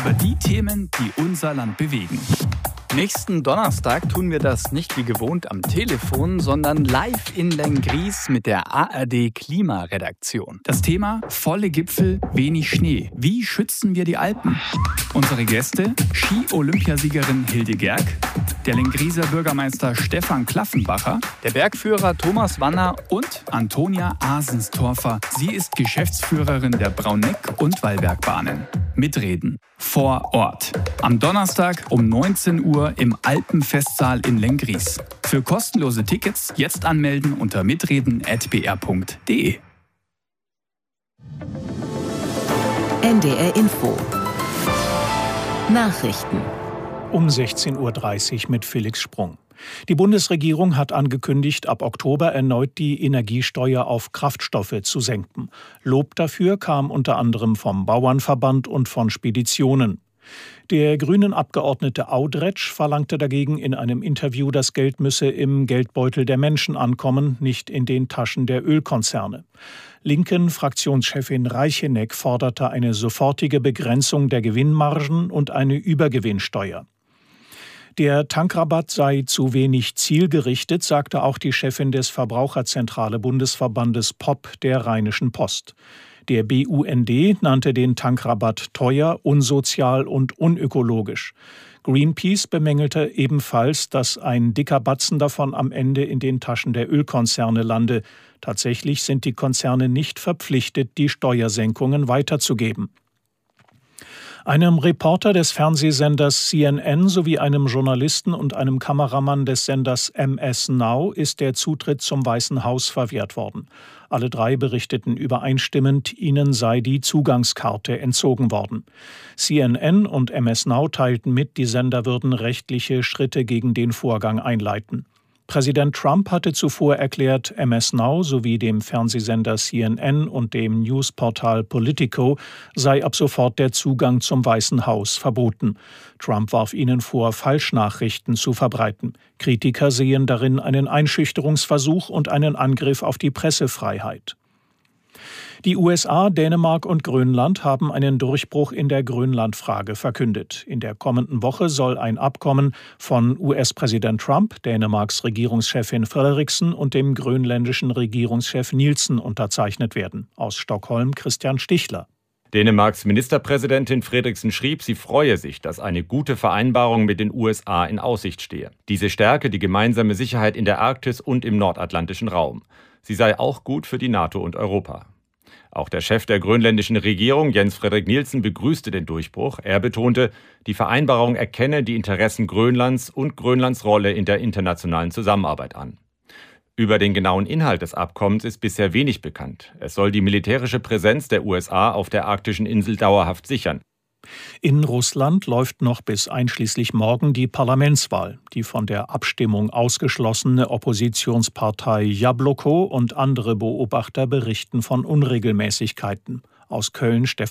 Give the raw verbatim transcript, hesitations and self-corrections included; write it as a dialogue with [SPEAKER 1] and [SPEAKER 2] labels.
[SPEAKER 1] Über die Themen, die unser Land bewegen. Nächsten Donnerstag tun wir das nicht wie gewohnt am Telefon, sondern live in Lenggries mit der A R D-Klimaredaktion. Das Thema: volle Gipfel, wenig Schnee. Wie schützen wir die Alpen? Unsere Gäste: Ski-Olympiasiegerin Hilde Gerg, der Lengrieser Bürgermeister Stefan Klaffenbacher, der Bergführer Thomas Wanner und Antonia Asenstorfer. Sie ist Geschäftsführerin der Brauneck- und Wallbergbahnen. Mitreden vor Ort. Am Donnerstag um neunzehn Uhr im Alpenfestsaal in Lenggries. Für kostenlose Tickets jetzt anmelden unter mitreden at b r punkt d e.
[SPEAKER 2] N D R Info. Nachrichten.
[SPEAKER 3] Um sechzehn Uhr dreißig mit Felix Sprung. Die Bundesregierung hat angekündigt, ab Oktober erneut die Energiesteuer auf Kraftstoffe zu senken. Lob dafür kam unter anderem vom Bauernverband und von Speditionen. Der grünen Abgeordnete Audretsch verlangte dagegen in einem Interview, das Geld müsse im Geldbeutel der Menschen ankommen, nicht in den Taschen der Ölkonzerne. Linken Fraktionschefin Reicheneck forderte eine sofortige Begrenzung der Gewinnmargen und eine Übergewinnsteuer. Der Tankrabatt sei zu wenig zielgerichtet, sagte auch die Chefin des Verbraucherzentrale Bundesverbandes P O P der Rheinischen Post. Der B U N D nannte den Tankrabatt teuer, unsozial und unökologisch. Greenpeace bemängelte ebenfalls, dass ein dicker Batzen davon am Ende in den Taschen der Ölkonzerne lande. Tatsächlich sind die Konzerne nicht verpflichtet, die Steuersenkungen weiterzugeben. Einem Reporter des Fernsehsenders C N N sowie einem Journalisten und einem Kameramann des Senders M S Now ist der Zutritt zum Weißen Haus verwehrt worden. Alle drei berichteten übereinstimmend, ihnen sei die Zugangskarte entzogen worden. C N N und M S Now teilten mit, die Sender würden rechtliche Schritte gegen den Vorgang einleiten. Präsident Trump hatte zuvor erklärt, M S Now sowie dem Fernsehsender C N N und dem Newsportal Politico sei ab sofort der Zugang zum Weißen Haus verboten. Trump warf ihnen vor, Falschnachrichten zu verbreiten. Kritiker sehen darin einen Einschüchterungsversuch und einen Angriff auf die Pressefreiheit. Die U S A, Dänemark und Grönland haben einen Durchbruch in der Grönlandfrage verkündet. In der kommenden Woche soll ein Abkommen von U S-Präsident Trump, Dänemarks Regierungschefin Frederiksen und dem grönländischen Regierungschef Nielsen unterzeichnet werden. Aus Stockholm Christian Stichler.
[SPEAKER 4] Dänemarks Ministerpräsidentin Frederiksen schrieb, sie freue sich, dass eine gute Vereinbarung mit den U S A in Aussicht stehe. Diese stärke die gemeinsame Sicherheit in der Arktis und im nordatlantischen Raum. Sie sei auch gut für die NATO und Europa. Auch der Chef der grönländischen Regierung, Jens Frederik Nielsen, begrüßte den Durchbruch. Er betonte, die Vereinbarung erkenne die Interessen Grönlands und Grönlands Rolle in der internationalen Zusammenarbeit an. Über den genauen Inhalt des Abkommens ist bisher wenig bekannt. Es soll die militärische Präsenz der U S A auf der arktischen Insel dauerhaft sichern.
[SPEAKER 3] In Russland läuft noch bis einschließlich morgen die Parlamentswahl. Die von der Abstimmung ausgeschlossene Oppositionspartei Jabloko und andere Beobachter berichten von Unregelmäßigkeiten. Aus Köln Stefan